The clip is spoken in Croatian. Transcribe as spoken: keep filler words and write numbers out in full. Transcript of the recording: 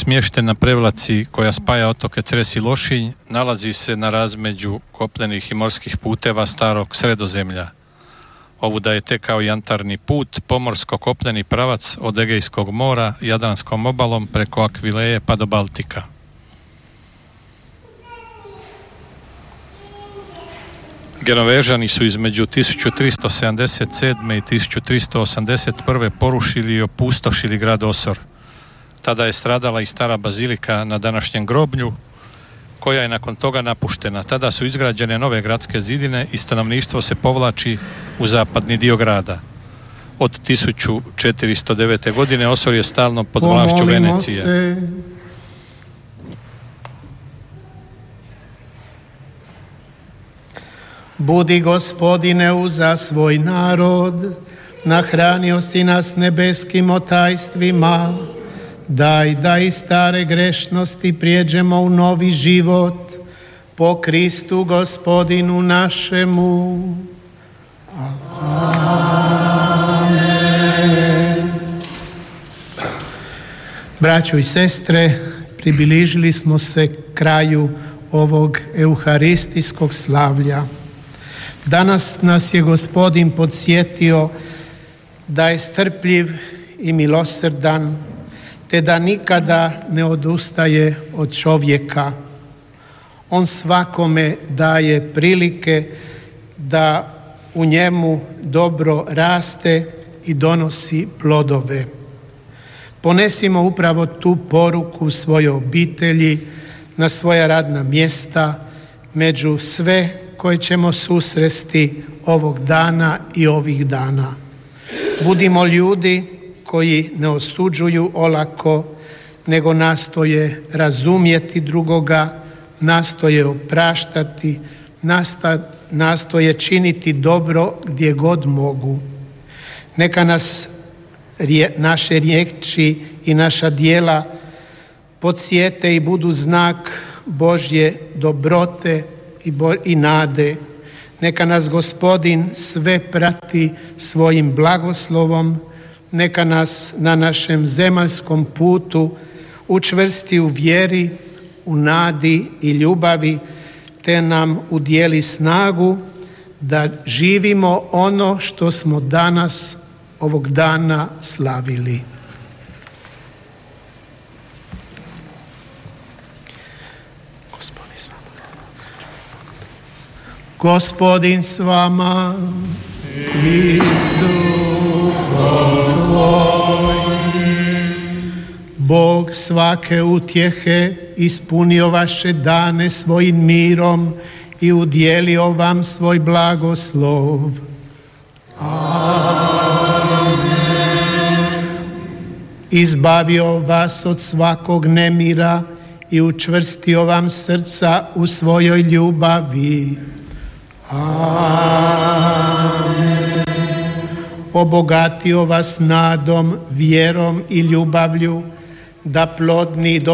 smješten na prevlaci koja spaja otoke Cres i Lošinj, nalazi se na razmeđu kopnenih i morskih puteva starog Sredozemlja. Ovuda je tekao jantarni put, pomorsko-kopneni pravac od Egejskog mora, Jadranskom obalom preko Akvileje pa do Baltika. Genovežani su između tisuću tristo sedamdeset sedme i tisuću tristo osamdeset prve porušili i opustošili grad Osor. Tada je stradala i stara bazilika na današnjem Groblju, koja je nakon toga napuštena. Tada su izgrađene nove gradske zidine i stanovništvo se povlači u zapadni dio grada. Od tisuću četiristo devete. godine Osor je stalno pod vlašću Venecije. Se. Budi, Gospodine, uza svoj narod, nahranio si nas nebeskim otajstvima, daj da iz stare grešnosti prijeđemo u novi život, po Kristu Gospodinu našemu. Amen. Braćo i sestre, približili smo se kraju ovog euharistijskog slavlja. Danas nas je Gospodin podsjetio da je strpljiv i milosrdan, te da nikada ne odustaje od čovjeka. On svakome daje prilike da u njemu dobro raste i donosi plodove. Ponesimo upravo tu poruku svoje obitelji, na svoja radna mjesta, među sve koje ćemo susresti ovog dana i ovih dana. Budimo ljudi koji ne osuđuju olako, nego nastoje razumjeti drugoga, nastoje opraštati, nastoje činiti dobro gdje god mogu. Neka nas naše riječi i naša djela podsjete i budu znak Božje dobrote i, bo- i nade. Neka nas Gospodin sve prati svojim blagoslovom, neka nas na našem zemaljskom putu učvrsti u vjeri, u nadi i ljubavi, te nam udijeli snagu da živimo ono što smo danas, ovog dana slavili. Gospodin s vama i s duhom tvojim. Bog svake utjehe ispunio vaše dane svojim mirom i udjelio vam svoj blagoslov. Amen. Izbavio vas od svakog nemira i učvrstio vam srca u svojoj ljubavi. Amen. Obogatio vas nadom, vjerom i ljubavlju, da plodni do